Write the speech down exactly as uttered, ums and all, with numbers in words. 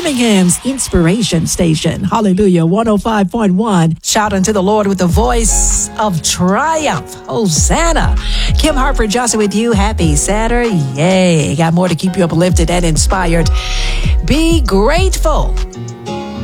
Birmingham's Inspiration Station. Hallelujah. one oh five point one. Shout unto the Lord with the voice of triumph. Hosanna. Kim Harper Johnson with you. Happy Saturday. Yay. Got more to keep you uplifted and inspired. Be grateful.